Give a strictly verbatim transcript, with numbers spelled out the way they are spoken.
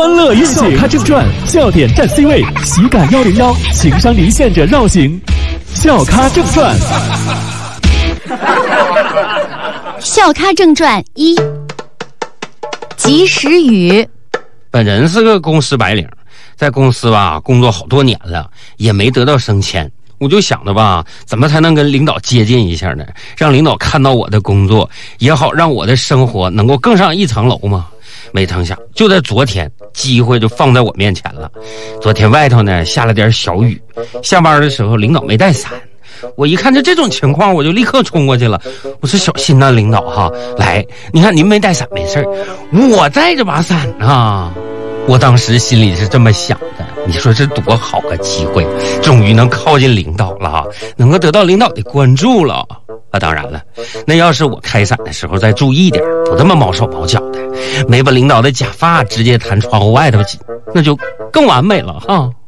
欢乐运行。笑咖正传，笑点占 C 位，喜感一零一，情商离线者绕行。笑咖正传。 笑咖正传一，及时雨。 本人是个公司白领，在公司吧工作好多年了，也没得到升迁。我就想着吧，怎么才能跟领导接近一下呢？让领导看到我的工作，也好让我的生活能够更上一层楼嘛。没成想，就在昨天，机会就放在我面前了。昨天外头呢下了点小雨，下班的时候领导没带伞。我一看就这种情况，我就立刻冲过去了。我说小心呐，领导哈，来，你看您没带伞没事，我带着把伞啊。我当时心里是这么想的，你说这多好个机会，终于能靠近领导了，能够得到领导的关注了啊！当然了，那要是我开伞的时候再注意点，不这么毛手毛脚的，没把领导的假发直接弹窗户外头挤，那就更完美了哈。